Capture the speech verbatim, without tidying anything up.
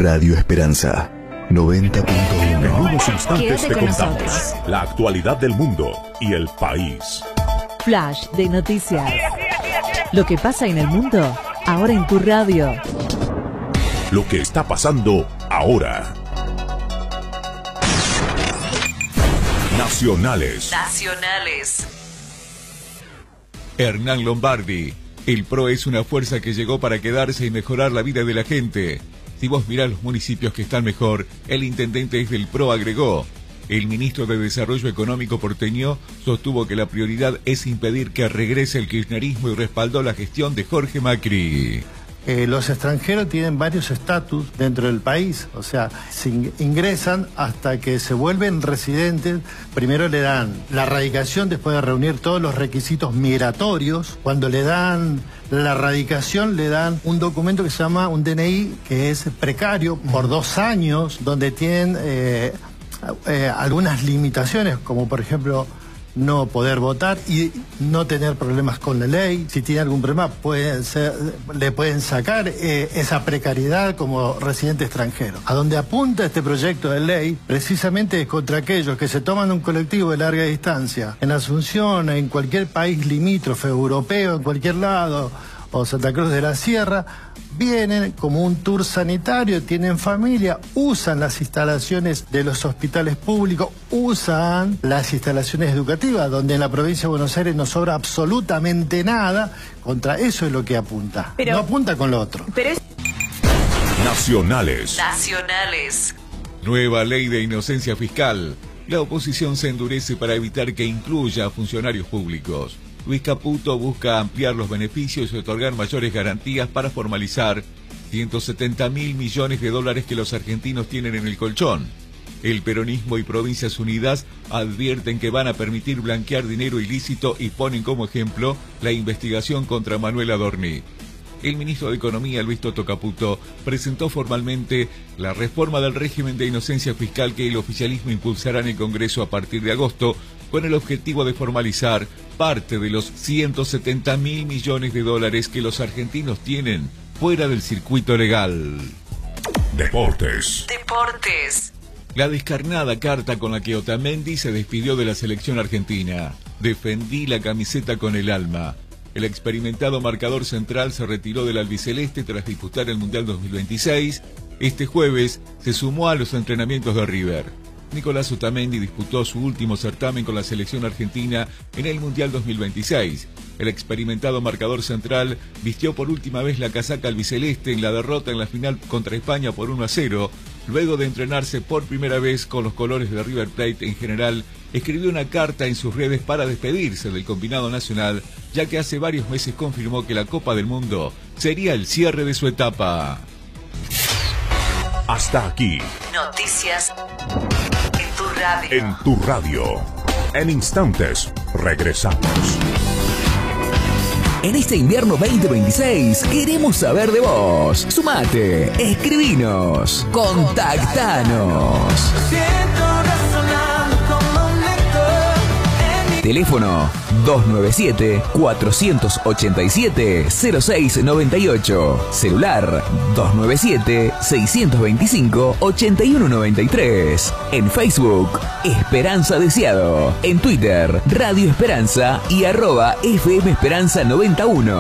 Radio Esperanza noventa punto uno. En unos instantes Quédate te con contamos nosotros. la actualidad del mundo y el país. Flash de noticias. Lo que pasa en el mundo, ahora en tu radio. Lo que está pasando ahora. Nacionales. Nacionales. Hernán Lombardi. El P R O es una fuerza que llegó para quedarse y mejorar la vida de la gente. Si vos mirás los municipios que están mejor, el intendente es del P R O, agregó. El ministro de Desarrollo Económico porteño sostuvo que la prioridad es impedir que regrese el kirchnerismo y respaldó la gestión de Jorge Macri. Eh, los extranjeros tienen varios estatus dentro del país, o sea, se in- ingresan hasta que se vuelven residentes. Primero le dan la radicación después de reunir todos los requisitos migratorios. Cuando le dan la radicación le dan un documento que se llama un D N I, que es precario por dos años, donde tienen eh, eh, algunas limitaciones, como por ejemplo no poder votar y no tener problemas con la ley. Si tiene algún problema, puede ser, le pueden sacar eh, esa precariedad como residente extranjero. A donde apunta este proyecto de ley, precisamente es contra aquellos que se toman un colectivo de larga distancia, en Asunción, en cualquier país limítrofe, europeo, en cualquier lado, o Santa Cruz de la Sierra, vienen como un tour sanitario, tienen familia, usan las instalaciones de los hospitales públicos, usan las instalaciones educativas, donde en la provincia de Buenos Aires no sobra absolutamente nada. Contra eso es lo que apunta. Pero, no apunta con lo otro. Pero es... Nacionales. Nacionales. Nueva ley de inocencia fiscal. La oposición se endurece para evitar que incluya a funcionarios públicos. Luis Caputo busca ampliar los beneficios y otorgar mayores garantías para formalizar ciento setenta mil millones de dólares que los argentinos tienen en el colchón. El peronismo y Provincias Unidas advierten que van a permitir blanquear dinero ilícito y ponen como ejemplo la investigación contra Manuel Adorni. El ministro de Economía, Luis Toto Caputo, presentó formalmente la reforma del régimen de inocencia fiscal que el oficialismo impulsará en el Congreso a partir de agosto, con el objetivo de formalizar parte de los ciento setenta mil millones de dólares que los argentinos tienen fuera del circuito legal. Deportes. Deportes. La descarnada carta con la que Otamendi se despidió de la selección argentina. Defendí la camiseta con el alma. El experimentado marcador central se retiró del albiceleste tras disputar el Mundial dos mil veintiséis. Este jueves se sumó a los entrenamientos de River. Nicolás Otamendi disputó su último certamen con la selección argentina en el Mundial dos mil veintiséis. El experimentado marcador central vistió por última vez la casaca albiceleste en la derrota en la final contra España por uno a cero. Luego de entrenarse por primera vez con los colores de River Plate en general, escribió una carta en sus redes para despedirse del combinado nacional, ya que hace varios meses confirmó que la Copa del Mundo sería el cierre de su etapa. Hasta aquí. Noticias en tu radio. En tu radio. En instantes, regresamos. En este invierno veinte veintiséis queremos saber de vos. Sumate, escribinos, contactanos. Teléfono dos nueve siete, cuatro ocho siete, cero seis nueve ocho. Celular dos nueve siete, seis dos cinco, ocho uno nueve tres. En Facebook, Esperanza Deseado. En Twitter, Radio Esperanza y arroba F M Esperanza noventa y uno.